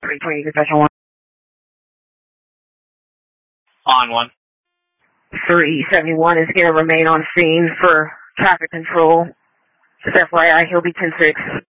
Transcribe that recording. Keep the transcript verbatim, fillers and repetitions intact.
three twenty, dispatch one. On one. three seventy-one is going to remain on scene for traffic control. Just F Y I, he'll be ten six.